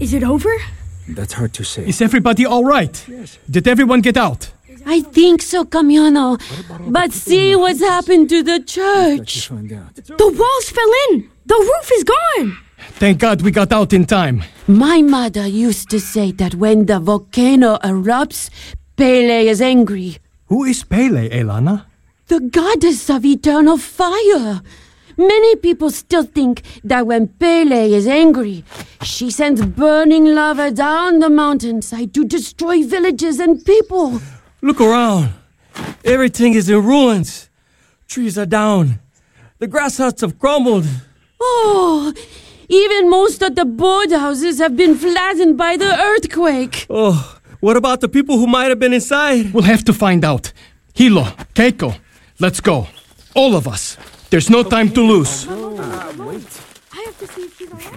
Is it over? That's hard to say. Is everybody all right? Yes. Did everyone get out? I think so, Camiano. But see what's happened to the church. The walls fell in. The roof is gone. Thank God we got out in time. My mother used to say that when the volcano erupts, Pele is angry. Who is Pele, Elana? The goddess of eternal fire. Many people still think that when Pele is angry, she sends burning lava down the mountainside to destroy villages and people. Look around. Everything is in ruins. Trees are down. The grass huts have crumbled. Oh, even most of the birdhouses have been flattened by the earthquake. Oh, what about the people who might have been inside? We'll have to find out. Hilo, Keiko, let's go. All of us. There's no time to lose. Wait. I have to see if she's around.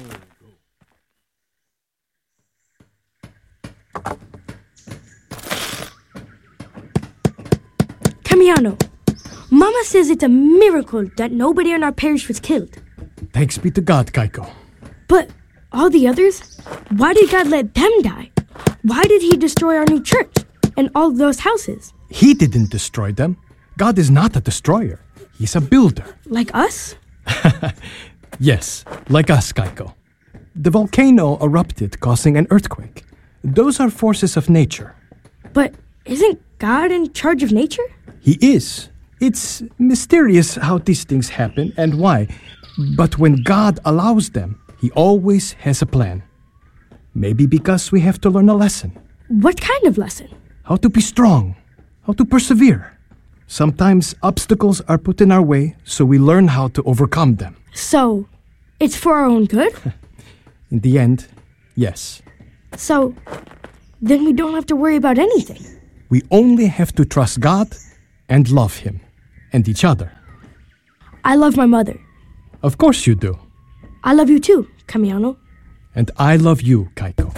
Camiano, Mama says it's a miracle that nobody in our parish was killed. Thanks be to God, Keiko. But all the others? Why did God let them die? Why did he destroy our new church and all those houses? He didn't destroy them. God is not a destroyer. He's a builder. Like us? Yes, like us, Keiko. The volcano erupted, causing an earthquake. Those are forces of nature. But isn't God in charge of nature? He is. It's mysterious how these things happen and why. But when God allows them, he always has a plan. Maybe because we have to learn a lesson. What kind of lesson? How to be strong. How to persevere. Sometimes obstacles are put in our way, so we learn how to overcome them. So, it's for our own good? In the end, yes. So, then we don't have to worry about anything. We only have to trust God and love him and each other. I love my mother. Of course you do. I love you too, Camiano. And I love you, Keiko.